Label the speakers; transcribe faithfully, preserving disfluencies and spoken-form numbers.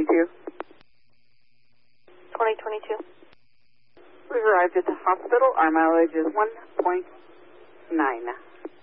Speaker 1: twenty-two.
Speaker 2: twenty twenty-two.
Speaker 1: We've arrived at the hospital. Our mileage is one point nine.